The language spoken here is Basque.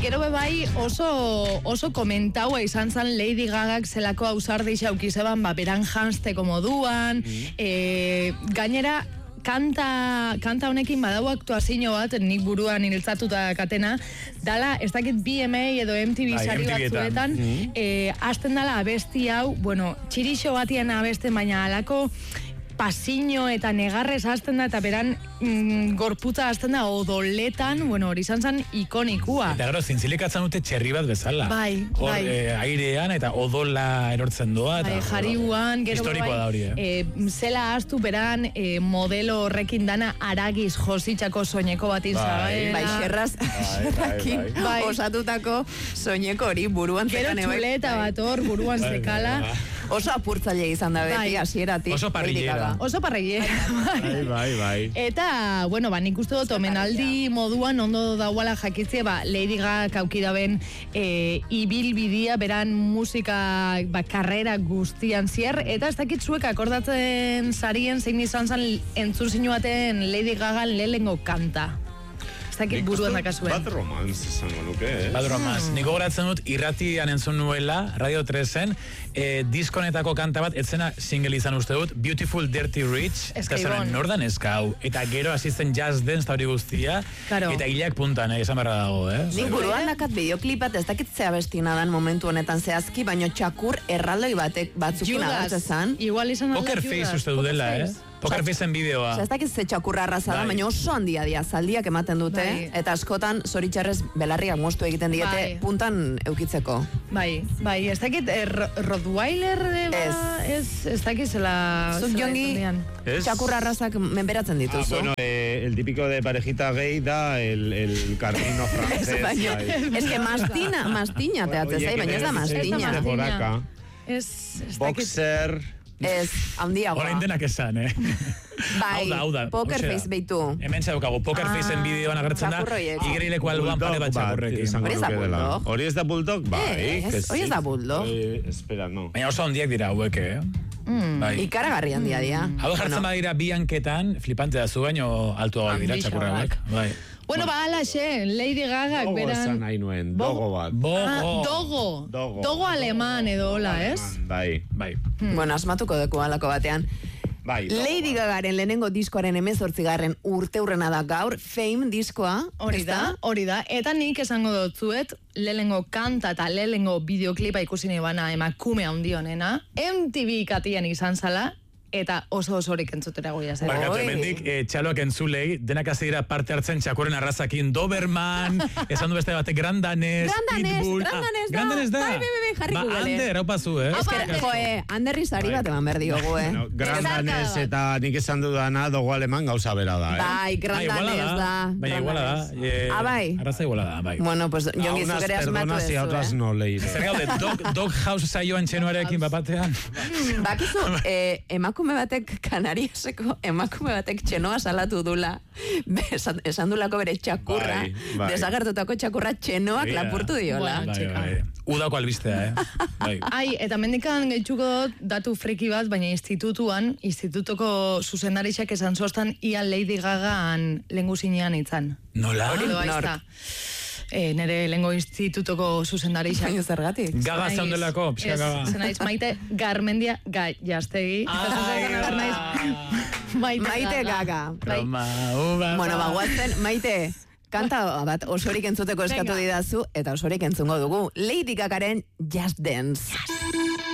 Gero bai oso komentaua izan zen Lady Gagak zelako ausardi xaukizeban, beran janzteko moduan, gainera, kanta honekin badau aktuazio bat, nik buruan iltzatuta katena, dala, ez dakit BMA edo MTV sari batzuetan, hasten dala abesti hau, txirixo batian abesten, baina alako pasiño eta negarrez hasten da, eta beran gorputza hasten da odoletan, hori izan zen ikonikua. Eta gero, zintzilikatzen dute txerri bat bezala. Bai. Airean eta odola erortzen doa. Jariuan, gero historikoa da hori, zela astu beran modelo horrekin dana aragiz jositxako soineko batin zabaela. Xerrakin osatutako soineko hori buruan zekan. Gero txuleta bat hor buruan zekala. Oso apurtzaile izan da beti, hasieratik. Oso parrillera. Bai. Eta, nik uste dut omenaldi moduan ondo dauala jakitzea, Lady Gaga aukidaben ibilbidia, beran musika karrera guztian zier, eta ez dakit zuek akordatzen sarien zein izan zen entzun zinu baten Lady Gaga lehengo kanta. Buruan dakazuen. Bad Romance izango nuke, Bad Romance. Niko goratzen dut, irratian entzun nuela, Radio 3-en, diskonetako kanta bat, etzena single izan uste dut, Beautiful Dirty Rich, eta zaren nordan eskau, eta gero asisten Jazz Dance hori guztia, eta hilak puntan, esan barra dago, Nik buruan dakat bideoklipat, ez dakit zea bestina dan momentu honetan zehazki, baino txakur erraldoi batzukin agertzezan. Igual izan Poker Face uste dudela, Poker Faceen bideoa. Ez dakit ze txakurra arraza da, baina oso handia dia, zaldiak ematen dute, eta askotan zoritxarrez belarriak moztu egiten diete puntan eukitzeko. Bai, ez dakit Rottweiler ez dakit zela... Zuk jongi txakurra arrazak menberatzen dituzu. El típico de parejita gay da el carrino francés. Ez que mastina teatzen zai, baina ez da mastina. Boxer... Ez, handiagoa. Horain denak esan, Bai, Poker Face behitu. Hemen txaukagu, Poker Faceen bideoan agertzen da, igerileko alboan pare bat txakurrekin. Hori ez da bulldog. Hori ez da bulldog? Bai. Hori ez da bulldog. Espera, no. Baina oso handiak dira hauek, Ikaragarri handia dira. Hau jartzen badira bi hanketan, flipante da zu baino altuagoak dira txakurra hauek. Bai. Alaxe, Lady Gaga beran... Dogo esan nahi nuen, dogo bat. Dogo aleman edo hola, ez? Bai. Asmatuko dugu alako batean. Lady Gagaren lehenengo diskoaren 18. urteurrena da gaur, Fame diskoa. Hori da. Eta nik esango dutzuet, lehenengo kanta eta lehenengo bideoklipa ikusi nahi bana emakume handi honena, MTV katian izan zala, eta oso osorik entzutera goia zer. Barkatu, hemendik txaloak entzulei, denak hasi dira parte hartzen txakurren arrazakin, Doberman, esan du beste bate, Grandanez, Pitbull. Grandanez da. Bai, jarri Google. Ander, hau pasu, Anderri zari bat eman berdiogu, Grandanez eta nik esan dudana dogo aleman gauza bera da, Bai, Grandanez da. Baina iguala da. Bai. Arraza iguala da, bai. Bueno, pues, jongi zugere asmatu ezu, otras no leire. Zer gaude, Dog House saioan txenuarekin bapatean. Bakizu, emakume batek, Kanariaseko emakume batek txenoa salatu dula, esan dulako bere txakurra, desagertutako txakurra txenoak lapurtu diola. Udako albistea, Ai, eta mendikan gehitxuko datu friki bat, baina institutuko zuzendarixak esan zoztan ia Lady Gagaan lenguzinean itzan. Nola? Nere lengo institutoko zuzendarixak. Baina zergatik? Gaga zaundelako, pixka gaga. Zenaiz, Maite Garmendia Jastegi. Maite Gaga. Bueno, bagoatzen, Maite, kanta bat osorik entzuteko eskatu didazu, eta osorik entzungo dugu. Lady Gagaren Just Dance.